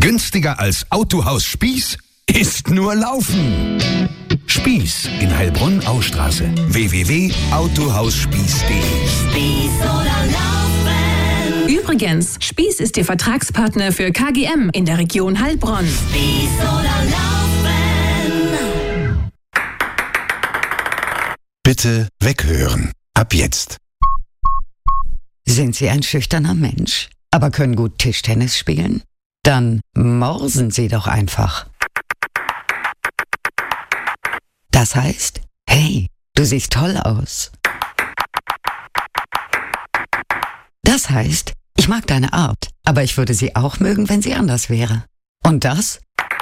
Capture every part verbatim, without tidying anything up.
Günstiger als Autohaus Spieß? Ist nur Laufen. Spieß in Heilbronn-Austraße. w w w punkt autohausspieß punkt d e Spieß oder Laufen. Übrigens, Spieß ist Ihr Vertragspartner für K G M in der Region Heilbronn. Spieß oder Laufen. Bitte weghören. Ab jetzt. Sind Sie ein schüchterner Mensch, aber können gut Tischtennis spielen? Dann morsen Sie doch einfach. Das heißt, hey, du siehst toll aus. Das heißt, ich mag deine Art, aber ich würde sie auch mögen, wenn sie anders wäre. Und das?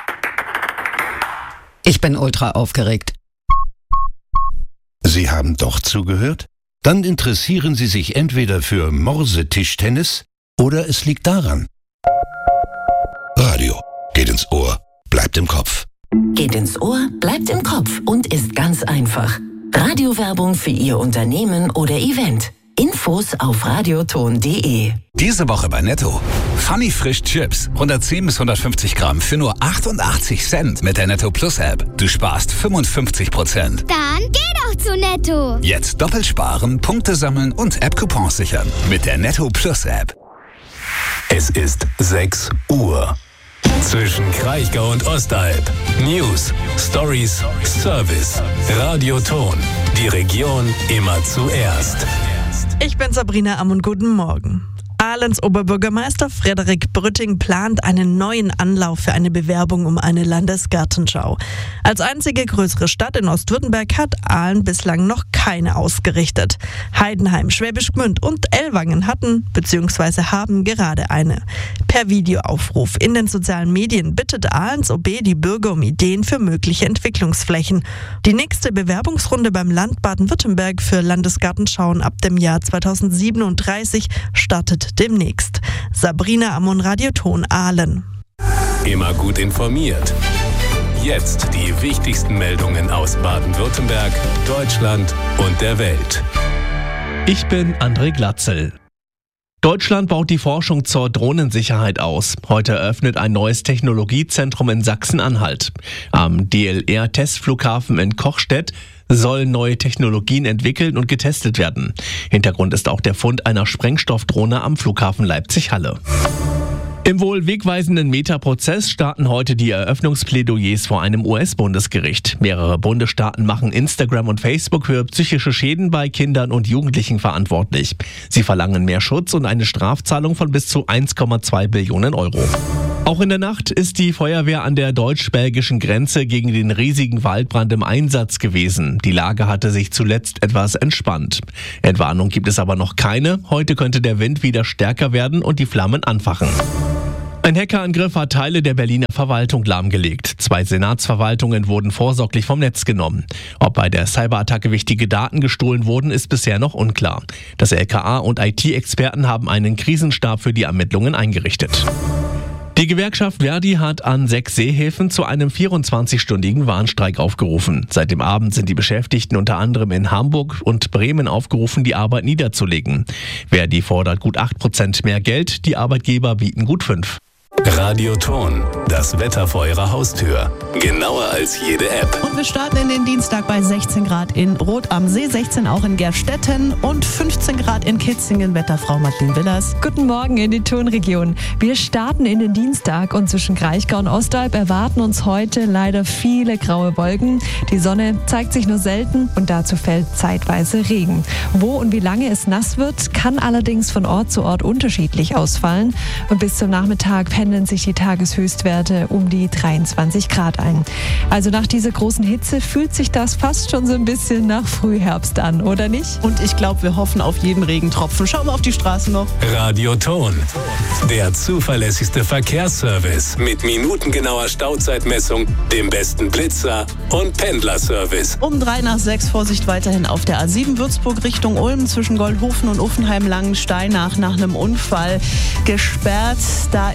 Ich bin ultra aufgeregt. Sie haben doch zugehört? Dann interessieren Sie sich entweder für Morse-Tischtennis oder es liegt daran. Radio geht ins Ohr, bleibt im Kopf. Geht ins Ohr, bleibt im Kopf und ist ganz einfach. Radiowerbung für Ihr Unternehmen oder Event. Infos auf radioton punkt d e. Diese Woche bei Netto. Funny Frisch Chips. hundertzehn bis hundertfünfzig Gramm für nur achtundachtzig Cent mit der Netto Plus App. Du sparst fünfundfünfzig Prozent. Dann geh doch zu Netto. Jetzt doppelt sparen, Punkte sammeln und App-Coupons sichern. Mit der Netto Plus App. Es ist sechs Uhr. Zwischen Kraichgau und Ostalb. News, Stories, Service. Radioton. Die Region immer zuerst. Ich bin Sabrina Ammund, guten Morgen. Ahlens Oberbürgermeister Frederik Brütting plant einen neuen Anlauf für eine Bewerbung um eine Landesgartenschau. Als einzige größere Stadt in Ostwürttemberg hat Ahlen bislang noch keine ausgerichtet. Heidenheim, Schwäbisch Gmünd und Ellwangen hatten bzw. haben gerade eine. Per Videoaufruf in den sozialen Medien bittet Ahlens O B die Bürger um Ideen für mögliche Entwicklungsflächen. Die nächste Bewerbungsrunde beim Land Baden-Württemberg für Landesgartenschauen ab dem Jahr zweitausendsiebenunddreißig startet demnächst. Sabrina Ammon, Radioton Ahlen. Immer gut informiert. Jetzt die wichtigsten Meldungen aus Baden-Württemberg, Deutschland und der Welt. Ich bin André Glatzel. Deutschland baut die Forschung zur Drohnensicherheit aus. Heute eröffnet ein neues Technologiezentrum in Sachsen-Anhalt. Am D L R-Testflughafen in Kochstedt sollen neue Technologien entwickelt und getestet werden. Hintergrund ist auch der Fund einer Sprengstoffdrohne am Flughafen Leipzig-Halle. Im wohl wegweisenden Meta-Prozess starten heute die Eröffnungsplädoyers vor einem U S-Bundesgericht. Mehrere Bundesstaaten machen Instagram und Facebook für psychische Schäden bei Kindern und Jugendlichen verantwortlich. Sie verlangen mehr Schutz und eine Strafzahlung von bis zu eins Komma zwei Billionen Euro. Auch in der Nacht ist die Feuerwehr an der deutsch-belgischen Grenze gegen den riesigen Waldbrand im Einsatz gewesen. Die Lage hatte sich zuletzt etwas entspannt. Entwarnung gibt es aber noch keine. Heute könnte der Wind wieder stärker werden und die Flammen anfachen. Ein Hackerangriff hat Teile der Berliner Verwaltung lahmgelegt. Zwei Senatsverwaltungen wurden vorsorglich vom Netz genommen. Ob bei der Cyberattacke wichtige Daten gestohlen wurden, ist bisher noch unklar. Das L K A und I T-Experten haben einen Krisenstab für die Ermittlungen eingerichtet. Die Gewerkschaft Verdi hat an sechs Seehäfen zu einem vierundzwanzigstündigen Warnstreik aufgerufen. Seit dem Abend sind die Beschäftigten unter anderem in Hamburg und Bremen aufgerufen, die Arbeit niederzulegen. Verdi fordert gut acht Prozent mehr Geld, die Arbeitgeber bieten gut fünf. Radioton, das Wetter vor Ihrer Haustür. Genauer als jede App. Und wir starten in den Dienstag bei sechzehn Grad in Rot am See, sechzehn auch in Gerstetten und fünfzehn Grad in Kitzingen. Wetterfrau Madeleine Willers. Guten Morgen in die Tonregion. Wir starten in den Dienstag und zwischen Kraichgau und Ostalb erwarten uns heute leider viele graue Wolken. Die Sonne zeigt sich nur selten und dazu fällt zeitweise Regen. Wo und wie lange es nass wird, kann allerdings von Ort zu Ort unterschiedlich ausfallen. Und bis zum Nachmittag pendeln sich die Tageshöchstwerte um die dreiundzwanzig Grad ein. Also nach dieser großen Hitze fühlt sich das fast schon so ein bisschen nach Frühherbst an, oder nicht? Und ich glaube, wir hoffen auf jeden Regentropfen. Schauen wir auf die Straßen noch. Radioton, der zuverlässigste Verkehrsservice mit minutengenauer Stauzeitmessung, dem besten Blitzer und Pendlerservice. Um drei nach sechs Vorsicht weiterhin auf der A sieben Würzburg Richtung Ulm zwischen Goldhofen und Uffenheim-Langensteinach nach einem Unfall gesperrt. Da ist immer noch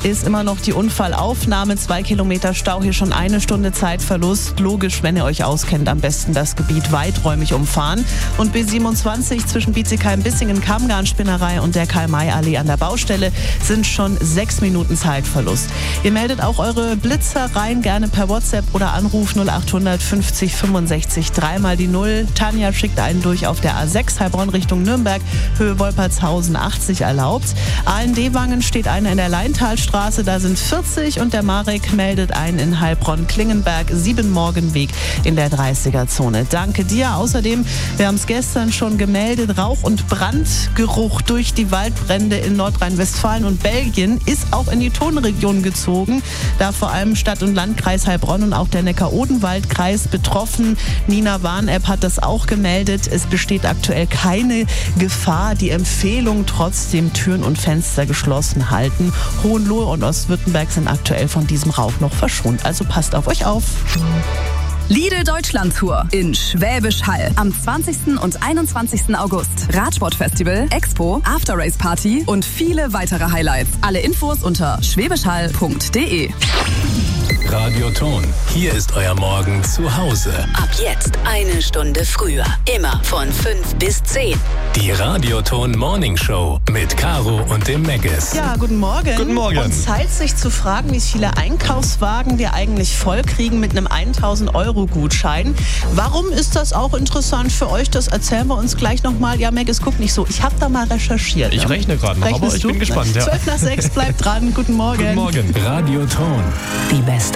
noch die Unfallaufnahme. Zwei Kilometer Stau, hier schon eine Stunde Zeitverlust. Logisch, wenn ihr euch auskennt, am besten das Gebiet weiträumig umfahren. Und B siebenundzwanzig zwischen Bietigheim-Bissingen, Kammgarn-Spinnerei und der Karl-May-Allee an der Baustelle sind schon sechs Minuten Zeitverlust. Ihr meldet auch eure Blitzer rein, gerne per WhatsApp oder Anruf null achthundert fünfzig fünfundsechzig, dreimal die Null. Tanja schickt einen durch auf der A sechs, Heilbronn Richtung Nürnberg, Höhe Wolpertshausen achtzig erlaubt. A N D-Wangen steht einer in der Leintalstraße, da sind vierzig und der Marek meldet einen in Heilbronn-Klingenberg, sieben Morgenweg in der dreißiger-Zone. Danke dir. Außerdem, wir haben es gestern schon gemeldet, Rauch- und Brandgeruch durch die Waldbrände in Nordrhein-Westfalen und Belgien ist auch in die Tonregion gezogen, da vor allem Stadt- und Landkreis Heilbronn und auch der Neckar-Odenwald-Kreis betroffen. Nina Warn-App hat das auch gemeldet. Es besteht aktuell keine Gefahr. Die Empfehlung trotzdem Türen und Fenster geschlossen halten. Hohenlohe und Ostwürttemberg sind aktuell von diesem Rauch noch verschont. Also passt auf euch auf. Lidl Deutschland Tour in Schwäbisch Hall am zwanzigsten und einundzwanzigsten August. Radsportfestival, Expo, After-Race Party und viele weitere Highlights. Alle Infos unter schwäbischhall punkt de. Radioton, hier ist euer Morgen zu Hause. Ab jetzt eine Stunde früher. Immer von fünf bis zehn. Die Radioton Morning Show mit Caro und dem Meggis. Ja, guten Morgen. Guten Morgen. Und Zeit, sich zu fragen, wie viele Einkaufswagen wir eigentlich voll kriegen mit einem tausend Euro Gutschein. Warum ist das auch interessant für euch? Das erzählen wir uns gleich nochmal. Ja, Meggis, guck nicht so. Ich habe da mal recherchiert. Ich ne? rechne gerade noch, aber ich du? bin gespannt. Ja. zwölf nach sechs, bleibt dran. Guten Morgen. Guten Morgen. Radioton. Die beste